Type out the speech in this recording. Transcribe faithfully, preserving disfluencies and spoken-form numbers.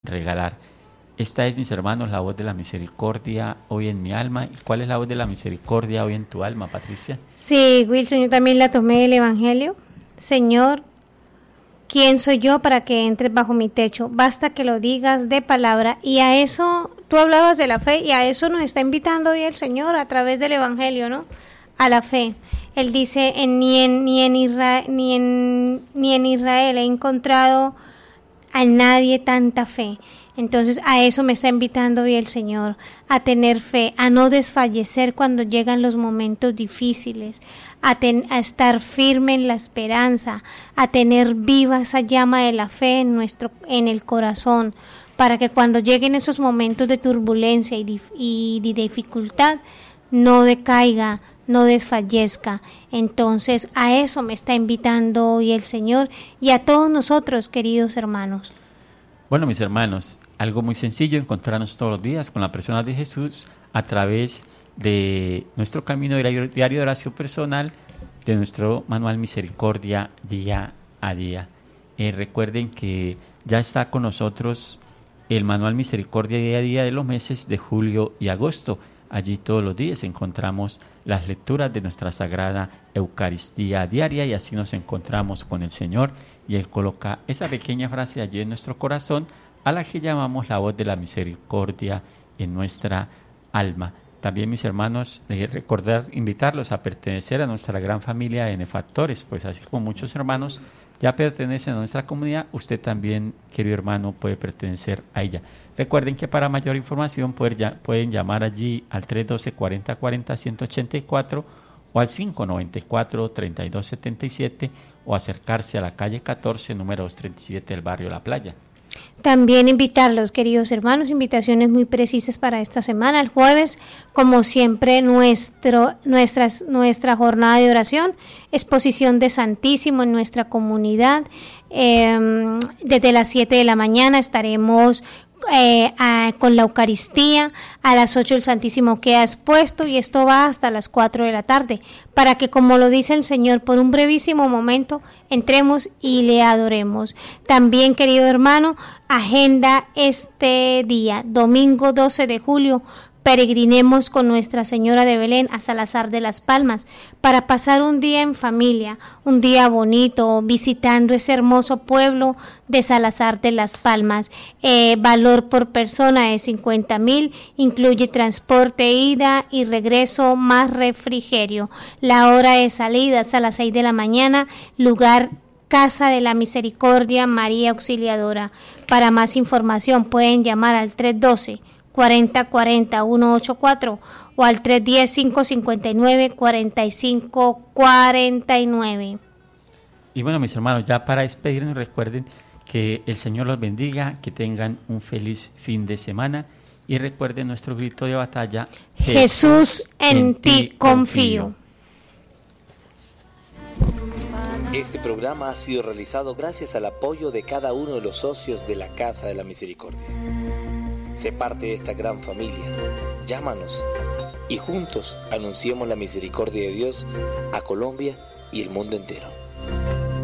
regalar. Esta es, mis hermanos, la voz de la misericordia hoy en mi alma. ¿Y cuál es la voz de la misericordia hoy en tu alma, Patricia? Sí, Wilson, yo también la tomé del Evangelio. Señor, ¿quién soy yo para que entres bajo mi techo? Basta que lo digas de palabra. Y a eso, tú hablabas de la fe, y a eso nos está invitando hoy el Señor a través del Evangelio, ¿no? A la fe. Él dice, en, ni, en, ni, en Israel, ni, en, ni en Israel he encontrado a nadie tanta fe. Entonces a eso me está invitando hoy el Señor, a tener fe, a no desfallecer cuando llegan los momentos difíciles, a, ten, a estar firme en la esperanza, a tener viva esa llama de la fe en, nuestro, en el corazón, para que cuando lleguen esos momentos de turbulencia y, dif, y de dificultad, no decaiga, no desfallezca. Entonces a eso me está invitando hoy el Señor y a todos nosotros, queridos hermanos. Bueno, mis hermanos, algo muy sencillo, encontrarnos todos los días con la persona de Jesús a través de nuestro camino diario, diario de oración personal, de nuestro manual Misericordia día a día. Eh, recuerden que ya está con nosotros el manual Misericordia día a día de los meses de julio y agosto. Allí todos los días encontramos las lecturas de nuestra Sagrada Eucaristía diaria y así nos encontramos con el Señor y Él coloca esa pequeña frase allí en nuestro corazón a la que llamamos la voz de la misericordia en nuestra alma. También, mis hermanos, eh, recordar, invitarlos a pertenecer a nuestra gran familia de benefactores, pues así como muchos hermanos ya pertenecen a nuestra comunidad, usted también, querido hermano, puede pertenecer a ella. Recuerden que para mayor información pueden, ya, pueden llamar allí al tres uno dos, cuarenta cuarenta, ciento ochenta y cuatro o al cinco noventa y cuatro, treinta y dos setenta y siete o acercarse a la calle catorce, número doscientos treinta y siete del barrio La Playa. También invitarlos, queridos hermanos, invitaciones muy precisas para esta semana. El jueves, como siempre, nuestro, nuestras, nuestra jornada de oración, exposición de Santísimo en nuestra comunidad. Eh, desde las siete de la mañana estaremos Eh, a, con la Eucaristía. A las ocho el Santísimo queda expuesto y esto va hasta las cuatro de la tarde para que, como lo dice el Señor, por un brevísimo momento entremos y le adoremos. También, querido hermano, agenda este día, domingo doce de julio, peregrinemos con Nuestra Señora de Belén a Salazar de las Palmas para pasar un día en familia, un día bonito, visitando ese hermoso pueblo de Salazar de las Palmas. Eh, valor por persona de cincuenta mil, incluye transporte, ida y regreso más refrigerio. La hora de salida es a las seis de la mañana, lugar Casa de la Misericordia María Auxiliadora. Para más información pueden llamar al tres uno dos, cuarenta cuarenta, ciento ochenta y cuatro o al tres uno cero, cinco cinco nueve, cuatro cinco cuatro nueve. Y bueno, mis hermanos, ya para despedirnos, recuerden que el Señor los bendiga, que tengan un feliz fin de semana y recuerden nuestro grito de batalla: Jesús, en, en ti confío. Este programa ha sido realizado gracias al apoyo de cada uno de los socios de la Casa de la Misericordia. Sé parte de esta gran familia. Llámanos y juntos anunciemos la misericordia de Dios a Colombia y el mundo entero.